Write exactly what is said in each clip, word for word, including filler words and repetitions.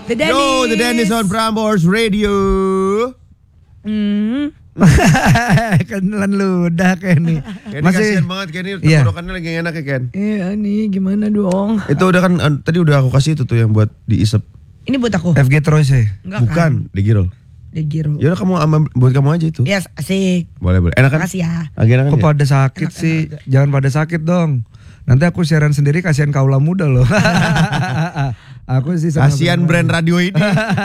The Dennis. Yo, The Dennis on Prambors Radio. Hmm. Kenalan ludah kayak nih. Kenny kasihan banget Kenny, Iya. tenggorokannya lagi enak ya Ken. Iya nih, gimana dong? Itu udah kan an- tadi udah aku kasih itu tuh yang buat diisep. Ini buat aku. F G Troy sih. Enggak Bukan, kan? digirol. Digiro. Ya udah kamu ama- buat kamu aja itu. Yes, asik. Boleh boleh. Enak kan? Makasih ya. Lagi enak kan? Kok ya? pada sakit Enak, sih? enak. Jangan pada sakit dong. Nanti aku siaran sendiri, kasihan kaula muda loh. Aku sih sama- Kasihan brand radio ini.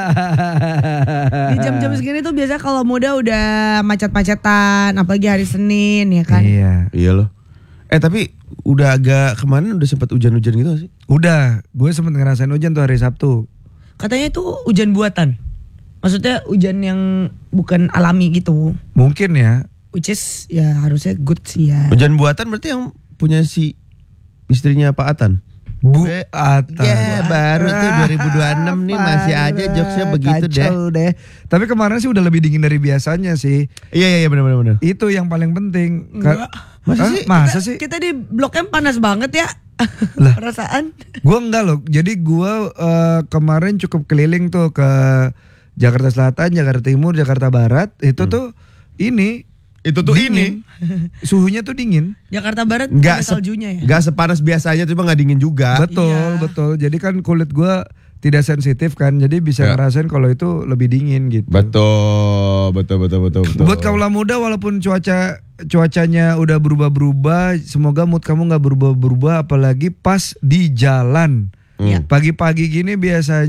Di jam-jam segini tuh biasa kalau muda udah macet-macetan, apalagi hari Senin ya kan. Iya. Iya loh. Eh tapi udah agak kemarin udah sempat hujan-hujan gitu gak sih? Udah, gue sempet ngerasain hujan tuh hari Sabtu. Katanya itu hujan buatan. Maksudnya hujan yang bukan alami gitu. Mungkin ya. Which is ya harusnya good sih ya. Hujan buatan berarti yang punya si istrinya Pak Atan. Bu Eh, Ata. Ya baru tuh dua ribu dua puluh enam nih masih aja jokesnya begitu deh. Kacau deh. Tapi kemarin sih udah lebih dingin dari biasanya sih. Iya iya iya benar benar benar. Itu yang paling penting. Ka- Enggak. Masa Hah? sih? Masa kita, sih? Kita di Blok M panas banget ya. Lah. Perasaan. Gue enggak loh. Jadi gue eh, kemarin cukup keliling tuh ke Jakarta Selatan, Jakarta Timur, Jakarta Barat. Itu tuh ini Itu tuh dingin. Suhunya tuh dingin. Jakarta Barat Enggak ada se- saljunya ya. Enggak sepanas biasanya cuma enggak dingin juga. Betul, Iya. betul. Jadi kan kulit gue tidak sensitif kan. Jadi bisa Ya. ngerasain kalau itu lebih dingin gitu. Betul, betul, betul, betul, betul. Buat kaula muda walaupun cuaca cuacanya udah berubah-berubah, semoga mood kamu nggak berubah-berubah apalagi pas di jalan. Hmm. Pagi-pagi gini biasanya